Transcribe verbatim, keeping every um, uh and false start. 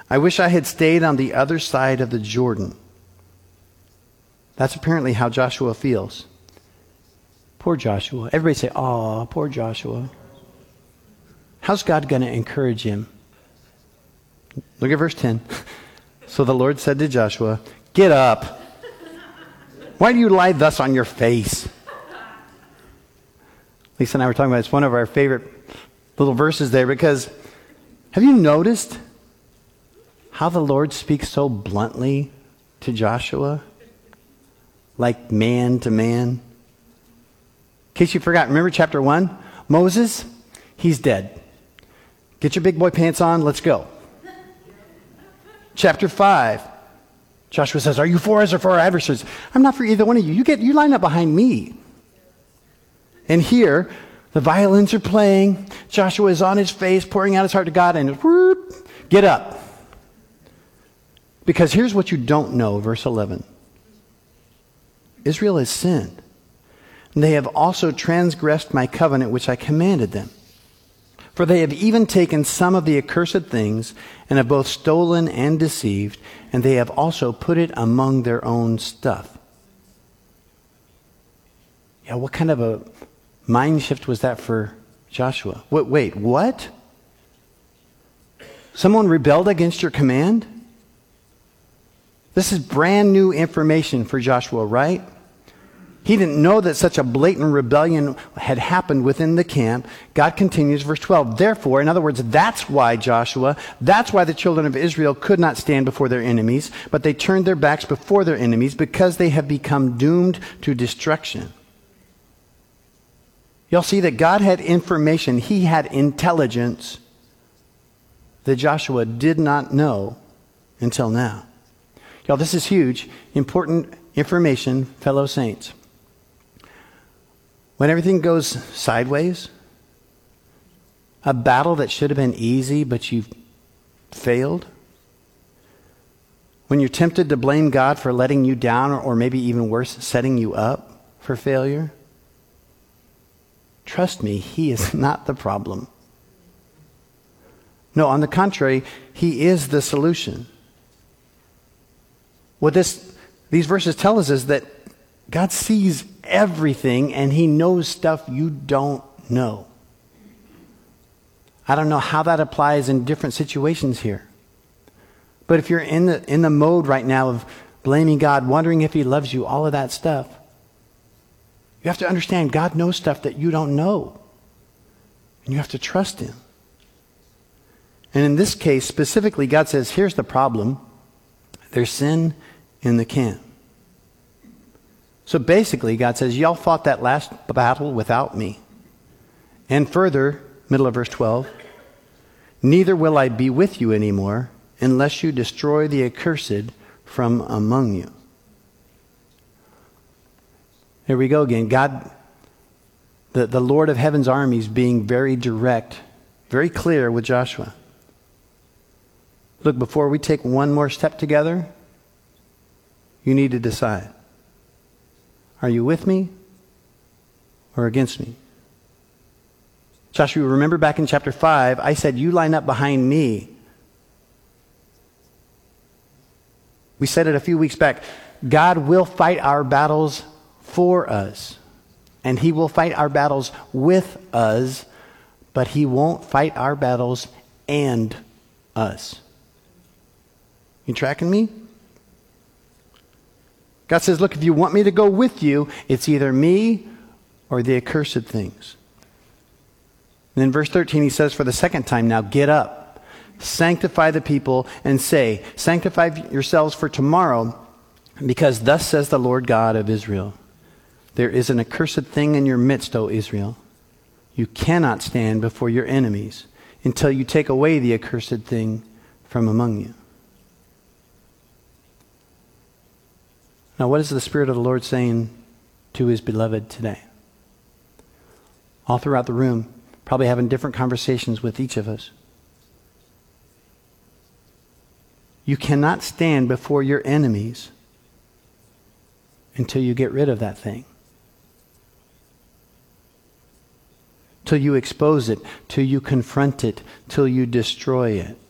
I wish I had stayed on the other side of the Jordan. That's apparently how Joshua feels. Poor Joshua. Everybody say, "Aw, poor Joshua." How's God going to encourage him? Look at verse ten. So the Lord said to Joshua, "Get up. Why do you lie thus on your face?" Lisa and I were talking about it. It's one of our favorite little verses there, because have you noticed how the Lord speaks so bluntly to Joshua? Like man to man. In case you forgot, remember chapter one? Moses, he's dead. Get your big boy pants on, let's go. Chapter five, Joshua says, "Are you for us or for our adversaries?" "I'm not for either one of you. You get you line up behind me." And here, the violins are playing. Joshua is on his face, pouring out his heart to God, and whoop, get up. Because here's what you don't know, verse eleven. Israel has sinned. And they have also transgressed my covenant which I commanded them. For they have even taken some of the accursed things, and have both stolen and deceived, and they have also put it among their own stuff. Yeah, what kind of a mind shift was that for Joshua? Wait, wait, what? Someone rebelled against your command? This is brand new information for Joshua, right? He didn't know that such a blatant rebellion had happened within the camp. God continues, verse twelve. Therefore, in other words, that's why Joshua, that's why the children of Israel could not stand before their enemies, but they turned their backs before their enemies because they have become doomed to destruction. Y'all see that God had information, he had intelligence that Joshua did not know until now. Y'all, this is huge, important information, fellow saints. When everything goes sideways, a battle that should have been easy but you failed, when you're tempted to blame God for letting you down, or, or maybe even worse, setting you up for failure, trust me, he is not the problem. No, on the contrary, he is the solution. What this, these verses tell us is that God sees everything and he knows stuff you don't know. I don't know how that applies in different situations here. But if you're in the, in the mode right now of blaming God, wondering if he loves you, all of that stuff, you have to understand God knows stuff that you don't know. And you have to trust him. And in this case, specifically, God says, here's the problem. There's sin in the camp. So basically, God says, y'all fought that last battle without me. And further, middle of verse twelve, neither will I be with you anymore unless you destroy the accursed from among you. Here we go again. God, the, the Lord of heaven's armies, being very direct, very clear with Joshua. Look, before we take one more step together, you need to decide. Are you with me or against me? Joshua, remember back in chapter five, I said, you line up behind me. We said it a few weeks back. God will fight our battles for us. And he will fight our battles with us, but he won't fight our battles and us. You tracking me? God says, look, if you want me to go with you, it's either me or the accursed things. And in verse thirteen, he says for the second time, now get up, sanctify the people, and say, sanctify yourselves for tomorrow, because thus says the Lord God of Israel, there is an accursed thing in your midst, O Israel. You cannot stand before your enemies until you take away the accursed thing from among you. Now, what is the Spirit of the Lord saying to his beloved today? All throughout the room, probably having different conversations with each of us. You cannot stand before your enemies until you get rid of that thing. Till you expose it, till you confront it, till you destroy it.